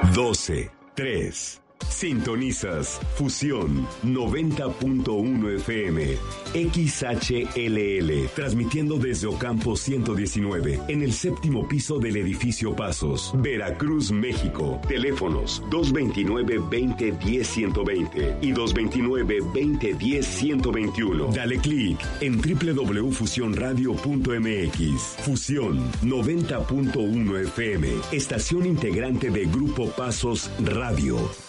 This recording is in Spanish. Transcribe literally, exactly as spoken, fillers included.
doce, tres. Sintonizas Fusión noventa punto uno F M, X H L L, transmitiendo desde Ocampo ciento diecinueve, en el séptimo piso del edificio Pasos, Veracruz, México. Teléfonos dos veintinueve, veinte, diez, ciento veinte y dos veintinueve, veinte, diez, ciento veintiuno. Dale clic en doble u doble u doble u punto fusión radio punto m x. Fusión noventa punto uno F M, estación integrante de Grupo Pasos Radio.